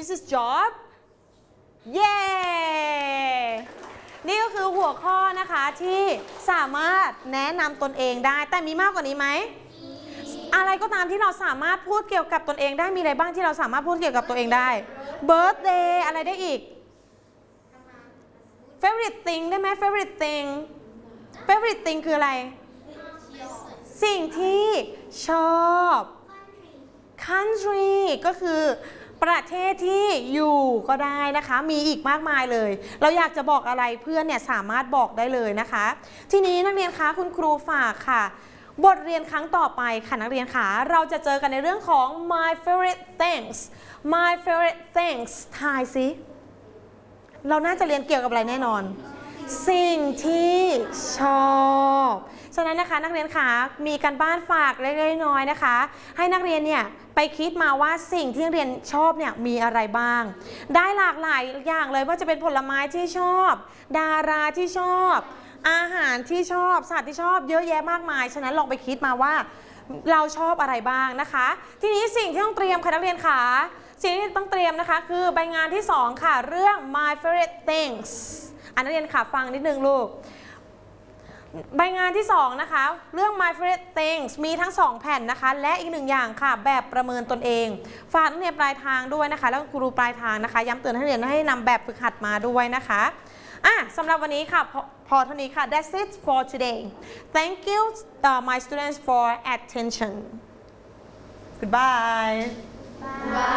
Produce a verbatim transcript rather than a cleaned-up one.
missus Job เย้ นี่ก็คือหัวข้อนะคะที่สามารถแนะนำตนเองได้แต่มีมากกว่านี้ไหมอะไรก็ตามที่เราสามารถพูดเกี่ยวกับตนเองได้มีอะไรบ้างที่เราสามารถพูดเกี่ยวกับตัวเองได้ birthday อะไรได้อีก favorite thing ได้ไหม favorite thing favorite thing คืออะไรสิ่งที่ชอบ country ก็คือประเทศที่อยู่ก็ได้นะคะมีอีกมากมายเลยเราอยากจะบอกอะไรเพื่อนเนี่ยสามารถบอกได้เลยนะคะทีนี้นักเรียนคะคุณครูฝากค่ะบทเรียนครั้งต่อไปค่ะนักเรียนคะเราจะเจอกันในเรื่องของ my favorite things my favorite things ทายสิเราน่าจะเรียนเกี่ยวกับอะไรแน่นอนสิ่งที่ชอบฉะนั้นนะคะนักเรียนคะมีการบ้านฝากเล็กๆน้อยๆนะคะให้นักเรียนเนี่ยไปคิดมาว่าสิ่งที่นักเรียนชอบเนี่ยมีอะไรบ้างได้หลากหลายอย่างเลยว่าจะเป็นผลไม้ที่ชอบดาราที่ชอบอาหารที่ชอบสัตว์ที่ชอบเยอะแยะมากมายฉะนั้นลองไปคิดมาว่าเราชอบอะไรบ้างนะคะทีนี้สิ่งที่ต้องเตรียมค่ะนักเรียนคะสิ่งที่ต้องเตรียมนะคะคือใบงานที่สองค่ะเรื่อง my favorite things อันนักเรียนค่ะฟังนิดนึงลูกใบงานที่สองนะคะเรื่อง my favorite things มีทั้งสองแผ่นนะคะและอีกหนึ่งอย่างค่ะแบบประเมินตนเองฝากนักเรียนปลายทางด้วยนะคะแล้วครูปลายทางนะคะย้ำเตือนให้นักเรียนให้นำแบบฝึกหัดมาด้วยนะคะอ่ะสำหรับวันนี้ค่ะพอพอเท่านี้ค่ะ that's it for today thank you uh, my students for attention goodbye